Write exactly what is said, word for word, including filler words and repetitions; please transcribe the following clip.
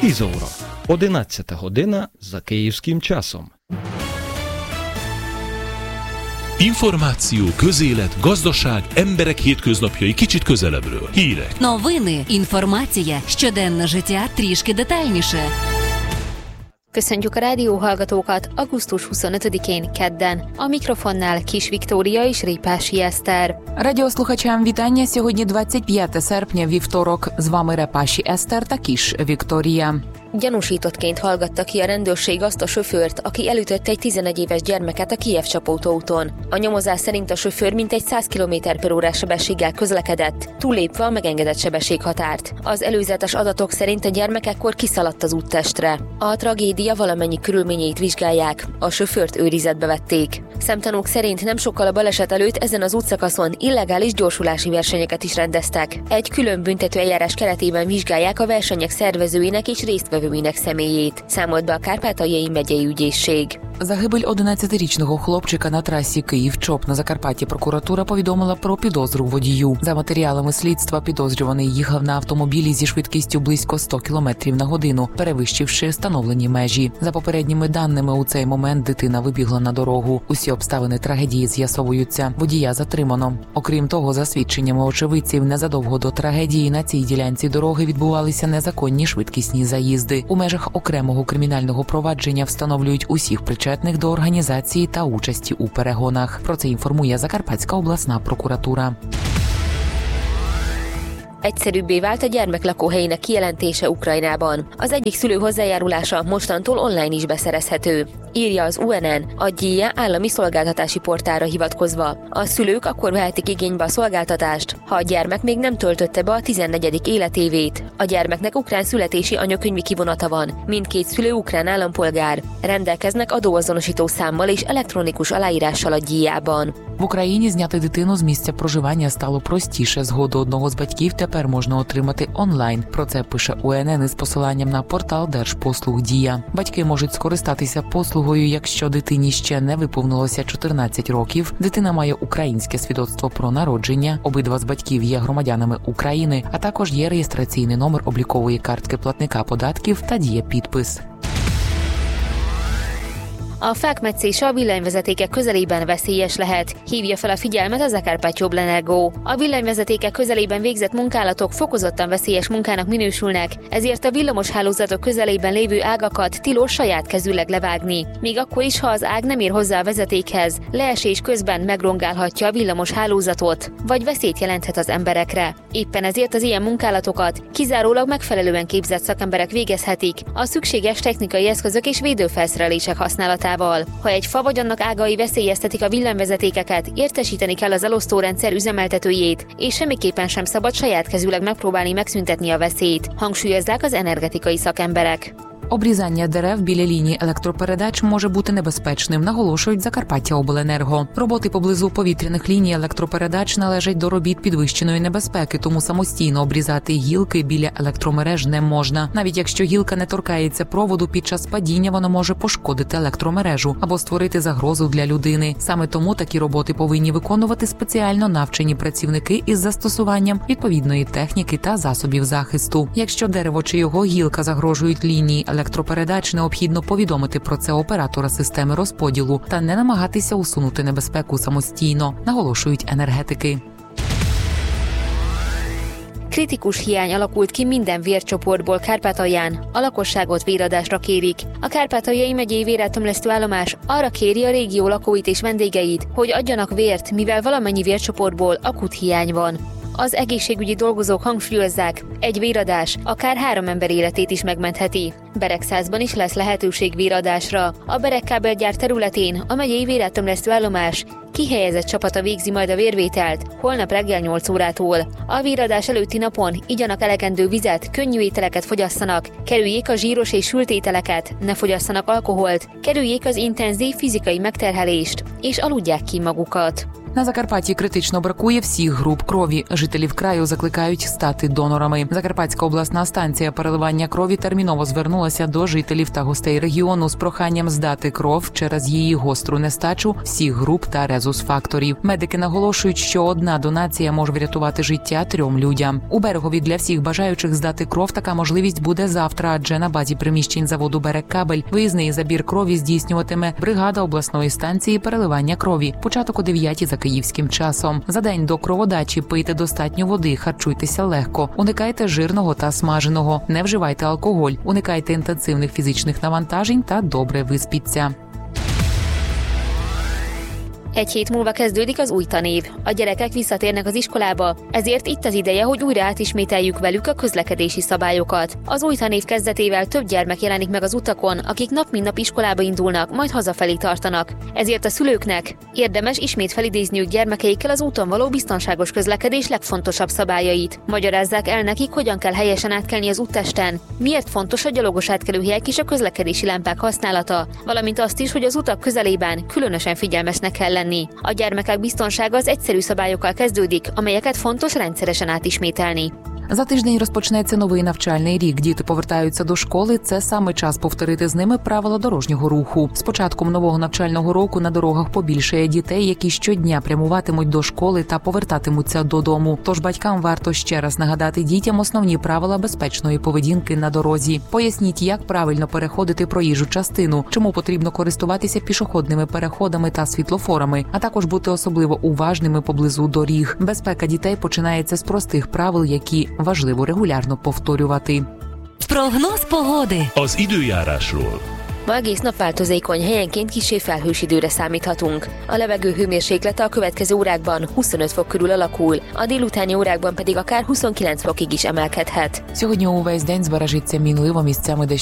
tíz óra. одинадцята година за київським часом. Információ, közélet, gazdaság, emberek hétköznapjai kicsit közelebbről. Hírek. Новини, інформація, щоденне життя трішки детальніше. Köszöntjük a rádióhallgatókat augusztus huszonötödikén kedden. A mikrofonnál Kis Viktória és Répási Eszter. Радіослухачам вітання. Сьогодні двадцять п'яте серпня, вівторок. З вами Репаші Eszter та Kis Viktória. Gyanúsítottként hallgatta ki a rendőrség azt a sofőrt, aki elütötte egy tizenegy éves gyermeket a Kijev-Csapótó úton. A nyomozás szerint a sofőr mintegy száz kilométer per órás sebességgel közlekedett, túllépve a megengedett sebességhatárt. Az előzetes adatok szerint a gyermek ekkor kiszaladt az úttestre. A tragédia valamennyi körülményeit vizsgálják, a sofőrt őrizetbe vették. Szemtanúk szerint nem sokkal a baleset előtt ezen az útszakaszon illegális gyorsulási versenyeket is rendeztek. Egy külön büntetőeljárás keretében vizsgálják a versenyek szervezőinek és résztvevőinek személyét, számolt be a Kárpátaljai megyei ügyészség. Загибель одинадцятирічного хлопчика на трасі Київ-Чоп на Закарпатті прокуратура повідомила про підозру водію. За матеріалами слідства підозрюваний їхав на автомобілі зі швидкістю близько сто кілометрів на годину, перевищивши встановлені межі. За попередніми даними, у цей момент дитина вибігла на дорогу. Усі обставини трагедії з'ясовуються. Водія затримано. Окрім того, за свідченнями очевидців, незадовго до трагедії на цій ділянці дороги відбувалися незаконні швидкісні заїзди. У межах окремого кримінального провадження встановлюють усіх причетних до організації та участі у перегонах. Про це інформує Закарпатська обласна прокуратура. Egyszerűbbé vált a gyermek lakóhelyének kijelentése Ukrajnában. Az egyik szülő hozzájárulása mostantól online is beszerezhető, írja az u en en, a Gyia állami szolgáltatási portálra hivatkozva. A szülők akkor vehetik igénybe a szolgáltatást, ha a gyermek még nem töltötte be a tizennegyedik életévét. A gyermeknek ukrán születési anyakönyvi kivonata van, mindkét szülő ukrán állampolgár. Rendelkeznek adóazonosító számmal és elektronikus aláírással a Gyijában. В Україні зняти дитину з місця проживання стало простіше. Згоду одного з батьків тепер можна отримати онлайн. Про це пише у ен ен із посиланням на портал Держпослуг Дія. Батьки можуть скористатися послугою, якщо дитині ще не виповнилося чотирнадцять років, дитина має українське свідоцтво про народження, обидва з батьків є громадянами України, а також є реєстраційний номер облікової картки платника податків та діє підпис. A felkmetszése a villanyvezetékek közelében veszélyes lehet, hívja fel a figyelmet a Zakárpátyoblenergo. A villanyvezetékek közelében végzett munkálatok fokozottan veszélyes munkának minősülnek, ezért a villamos hálózatok közelében lévő ágakat tilos saját kezűleg levágni. Még akkor is, ha az ág nem ér hozzá a vezetékhez, leesés közben megrongálhatja a villamos hálózatot, vagy veszélyt jelenthet az emberekre. Éppen ezért az ilyen munkálatokat kizárólag megfelelően képzett szakemberek végezhetik, a szükséges technikai eszközök és védőfelszerelések használatával. Ha egy fa vagy annak ágai veszélyeztetik a villanyvezetékeket, értesíteni kell az elosztórendszer üzemeltetőjét, és semmiképpen sem szabad saját kezűleg megpróbálni megszüntetni a veszélyt, hangsúlyozzák az energetikai szakemberek. Обрізання дерев біля лінії електропередач може бути небезпечним, наголошують Закарпаттяобленерго. Роботи поблизу повітряних ліній електропередач належать до робіт підвищеної небезпеки, тому самостійно обрізати гілки біля електромереж не можна. Навіть якщо гілка не торкається проводу, під час падіння воно може пошкодити електромережу або створити загрозу для людини. Саме тому такі роботи повинні виконувати спеціально навчені працівники із застосуванням відповідної техніки та засобів захисту. Якщо дерево чи його гілка загрожують лінії електропередач, необхідно повідомити про це оператора системи розподілу та не намагатися усунути nебезпеку самостійно, naголошують енергетики. Kritikus hiány alakult ki minden vércsoportból Kárpátalján, a lakosságot véradásra kérik. A Kárpátaljai megyei véreltömlesztő állomás arra kéri a régió lakóit és vendégeit, hogy adjanak vért, mivel valamennyi vércsoportból akut hiány van. Az egészségügyi dolgozók hangsúlyozzák, egy véradás akár három ember életét is megmentheti. Beregszázban is lesz lehetőség véradásra. A Beregkábelgyár területén a megyei véreltömlesztő állomás kihelyezett csapata végzi majd a vérvételt holnap reggel nyolc órától. A véradás előtti napon igyanak elegendő vizet, könnyű ételeket fogyasszanak, kerüljék a zsíros és sült ételeket, ne fogyasszanak alkoholt, kerüljék az intenzív fizikai megterhelést, és aludják ki magukat. На Закарпатті критично бракує всіх груп крові. Жителів краю закликають стати донорами. Закарпатська обласна станція переливання крові терміново звернулася до жителів та гостей регіону з проханням здати кров через її гостру нестачу всіх груп та резус-факторів. Медики наголошують, що одна донація може врятувати життя трьом людям. У Берегові для всіх бажаючих здати кров така можливість буде завтра, адже на базі приміщень заводу «Берегкабель» виїзний забір крові здійснюватиме бригада обласної станції переливання крові. Початок о дев'ятій за київським часом. За день до кроводачі пийте достатньо води, харчуйтеся легко, уникайте жирного та смаженого, не вживайте алкоголь, уникайте інтенсивних фізичних навантажень та добре виспіться. Egy hét múlva kezdődik az új tanév. A gyerekek visszatérnek az iskolába, ezért itt az ideje, hogy újra átismételjük velük a közlekedési szabályokat. Az új tanév kezdetével több gyermek jelenik meg az utakon, akik nap mint nap iskolába indulnak, majd hazafelé tartanak. Ezért a szülőknek érdemes ismét felidézniük gyermekeikkel az úton való biztonságos közlekedés legfontosabb szabályait. Magyarázzák el nekik, hogyan kell helyesen átkelni az úttesten, miért fontos a gyalogos átkelőhelyek és a közlekedési lámpák használata, valamint azt is, hogy az utak közelében különösen figyelmesnek kell lenni. A gyermekek biztonsága az egyszerű szabályokkal kezdődik, amelyeket fontos rendszeresen átismételni. За тиждень розпочнеться новий навчальний рік. Діти повертаються до школи. Це саме час повторити з ними правила дорожнього руху. З початком нового навчального року на дорогах побільшає дітей, які щодня прямуватимуть до школи та повертатимуться додому. Тож батькам варто ще раз нагадати дітям основні правила безпечної поведінки на дорозі. Поясніть, як правильно переходити проїжджу частину, чому потрібно користуватися пішохідними переходами та світлофорами, а також бути особливо уважними поблизу доріг. Безпека дітей починається з простих правил, які важливо регулярно повторювати. Прогноз pогоди. Az időjárásról. Ma egész nap változékony, helyenként kissé felhős időre számíthatunk. A levegő hőmérséklete a következő órákban huszonöt fok körül alakul, a délutáni órákban pedig akár huszonkilenc fokig is emelkedhet. Сьогодні увесь день збережеться мінливо, місцями